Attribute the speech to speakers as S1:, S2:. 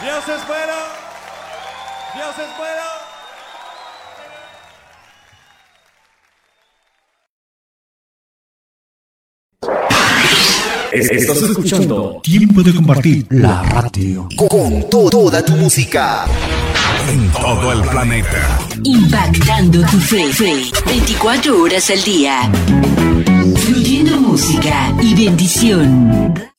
S1: Dios es bueno. Dios es bueno.
S2: Estás escuchando Tiempo de Compartir, la radio.
S3: Con toda tu música.
S4: En todo el planeta.
S5: Impactando tu fe. 24 horas al día. Fluyendo música y bendición.